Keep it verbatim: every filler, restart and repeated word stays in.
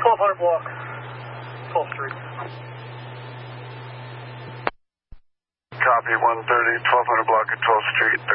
twelve hundred block, twelfth Street. Copy, one thirty, twelve hundred block at twelfth Street.